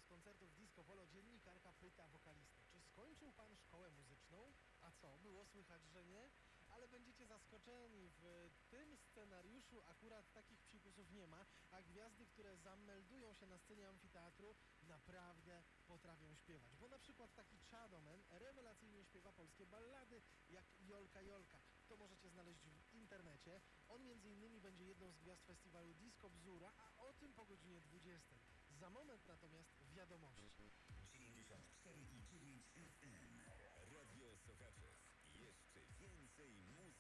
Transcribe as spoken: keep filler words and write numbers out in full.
koncertów Disco Polo dziennikarka pyta wokalistę, czy skończył pan szkołę muzyczną? A co, było słychać, że nie? Ale będziecie zaskoczeni, w tym scenariuszu akurat takich psikusów nie ma, a gwiazdy, które zameldują się na scenie amfiteatru, naprawdę potrafią śpiewać. Bo na przykład taki Chadomen rewelacyjnie śpiewa polskie ballady, jak Jolka Jolka. To możecie znaleźć w internecie. On między innymi będzie jedną z gwiazd festiwalu Disco Bzura, a o tym po godzinie dwudziestej. Za moment natomiast wiadomości. dziewięćdziesiąt cztery i dziewięć F M. Radio Sochaczew. Jeszcze więcej muzyki.